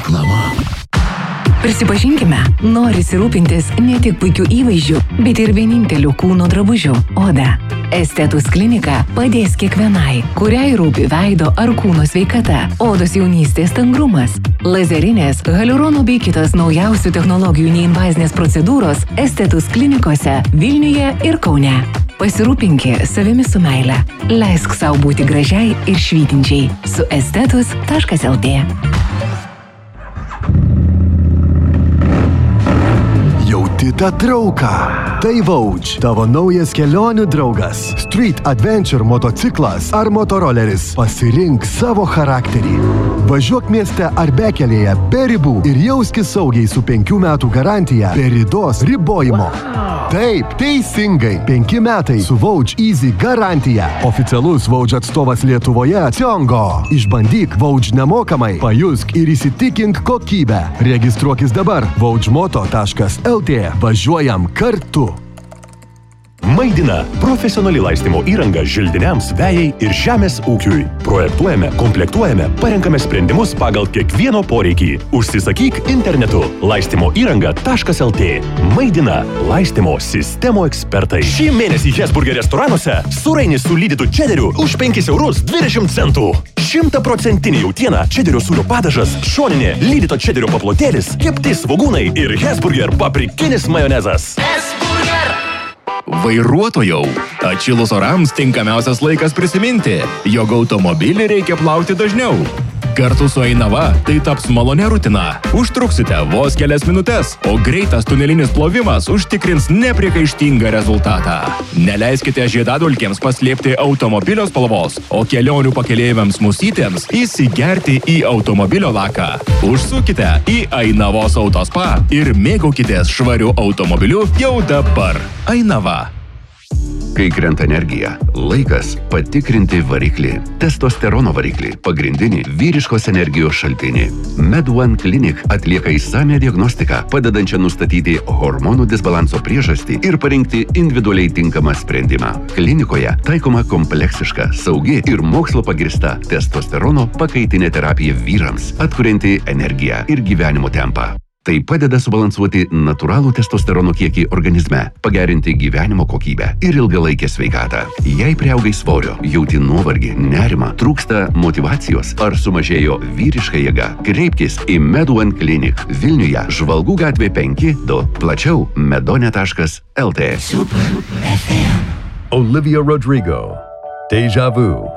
reklama. Prisipažinkime, norisi rūpintis ne tik puikiu įvaizdžiu, bet ir vieninteliu kūno drabužiu – oda. Estetus klinika padės kiekvienai, kuriai rūpi veido ar kūno sveikata, odos jaunystės stangrumas. Lazerinės, hialurono bei kitas naujausių technologijų neinvazinės procedūros Estetus klinikose Vilniuje ir Kaune. Pasirūpinki savimi su meile. Leisk sau būti gražiai ir švytinčiai su estetus.lt. Jauti tą trauką. Tai Vouch, tavo naujas kelionių draugas. Street Adventure motociklas ar motoroleris. Pasirink savo charakterį. Važiuok mieste ar bekelėje be ribų ir jauskis saugiai su 5 metų garantija be ridos ribojimo. Taip, teisingai. 5 metai su Vouch Easy garantija. Oficialus Vouch atstovas Lietuvoje Ciongo. Išbandyk Vouch nemokamai, pajusk ir įsitikink kokybę. Registruokis dabar vouchmoto.lt. Važiuojam kartu. Maidina – profesionali laistymo įranga želdiniams, vejai ir žemės ūkiui. Projektuojame, komplektuojame, parenkame sprendimus pagal kiekvieno poreikį. Užsisakyk internetu laistymoįranga.lt. Maidina – laistymo sistemų ekspertai. Šį mėnesį Hesburger restoranuose sūrainis su lydytu čederiu už 5,20 €. 100% jautiena, čederio sūrio padažas, šoninė, lydyto čederio paplotėlis, kepti svogūnai ir Hesburger paprikinis majonezas. Vairuotojau, atšilus orams tinkamiausias laikas prisiminti, jog automobilį reikia plauti dažniau. Kartu su Ainava tai taps malonė rutina. Užtruksite vos kelias minutes, o greitas tunelinis plovimas užtikrins nepriekaištingą rezultatą. Neleiskite žiedadulkėms paslėpti automobilio spalvos, o kelionių pakeleiviams musytėms įsigerti į automobilio laką. Užsukite į Ainavos autospa ir mėgaukitės švariu automobiliu jau dabar. Ainava. Kai krenta energija, laikas patikrinti variklį. Testosterono variklį – pagrindinį vyriškos energijos šaltinį. Med1 Clinic atlieka išsamią diagnostiką, padedančią nustatyti hormonų disbalanso priežastį ir parinkti individualiai tinkamą sprendimą. Klinikoje taikoma kompleksiška, saugi ir mokslo pagrįsta testosterono pakaitinė terapija vyrams, atkurianti energiją ir gyvenimo tempą. Tai padeda subalansuoti natūralų testosterono kiekį organizme, pagerinti gyvenimo kokybę ir ilgalaikę sveikatą. Jei priaugai svorio, jauti nuovargį, nerimą, trūksta motyvacijos ar sumažėjo vyriška jėga, kreipkis į Med1 Clinic Vilniuje, Žvalgų gatvė 5, plačiau medone.lt. Olivia Rodrigo, Deja Vu.